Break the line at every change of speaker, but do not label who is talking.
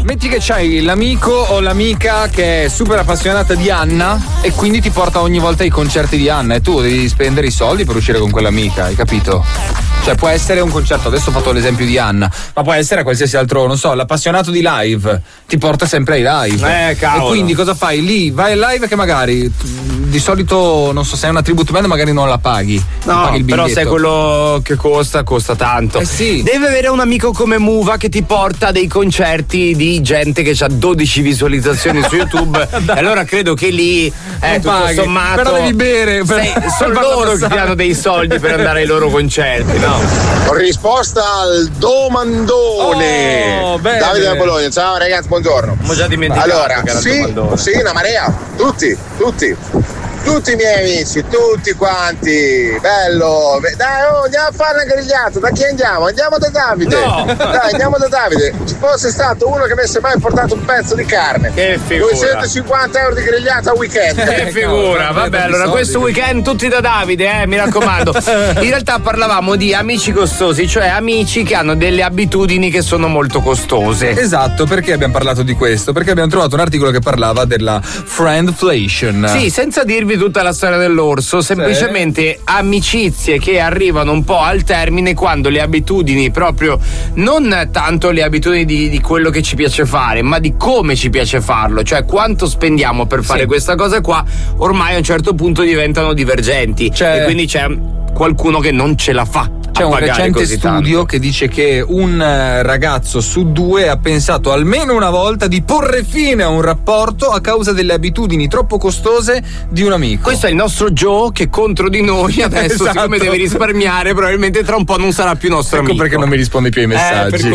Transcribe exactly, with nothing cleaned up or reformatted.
Metti che c'hai l'amico o l'amica che è super appassionata di Anna e quindi ti porta ogni volta ai concerti di Anna e tu devi spendere i soldi per uscire con quell'amica, hai capito? Cioè può essere un concerto, adesso ho fatto l'esempio di Anna, ma può essere qualsiasi altro, non so, l'appassionato di live ti porta sempre ai live.
Eh, cavolo.
E quindi cosa fai? Lì vai al live che magari di solito, non so, se è una tribute band magari non la paghi.
No,
paghi il
però se è quello che costa, costa tanto.
Eh sì.
Devi avere un amico come Muva che ti porta a dei concerti di gente che ha dodici visualizzazioni su YouTube. E allora credo che lì è eh, tutto
paghi,
sommato.
però devi bere. Per,
sei, sono loro che ti hanno dei soldi per andare ai loro concerti, no?
Risposta al domandone.
Oh, bene.
Davide da Bologna. Ciao ragazzi, buongiorno.
Ho già dimenticato.
Allora,
che era
sì,
il domandone.
sì, una marea. Tutti, tutti. Tutti i miei amici, tutti quanti, bello, dai, oh, andiamo a fare una grigliata, da chi andiamo? Andiamo da Davide,
no.
Dai, andiamo da Davide, ci fosse stato uno che avesse mai portato un pezzo di carne,
che figura,
duecentocinquanta euro di grigliata a weekend.
Che figura, vabbè, allora questo weekend tutti da Davide, eh, mi raccomando. In realtà parlavamo di amici costosi, cioè amici che hanno delle abitudini che sono molto costose.
Esatto, perché abbiamo parlato di questo? Perché abbiamo trovato un articolo che parlava della friendflation.
Sì, senza dirvi tutta la storia dell'orso, semplicemente sì. Amicizie che arrivano un po' al termine quando le abitudini, proprio non tanto le abitudini di, di quello che ci piace fare, ma di come ci piace farlo, cioè quanto spendiamo per fare sì. questa cosa qua, ormai a un certo punto diventano divergenti, cioè, e quindi c'è qualcuno che non ce la fa.
C'è un recente studio tanto. Che dice che un ragazzo su due ha pensato almeno una volta di porre fine a un rapporto a causa delle abitudini troppo costose di un amico.
Questo è il nostro Joe che contro di noi adesso, esatto. Siccome deve risparmiare, probabilmente tra un po' non sarà più nostro
ecco
amico.
Perché non mi rispondi più ai messaggi.
Eh,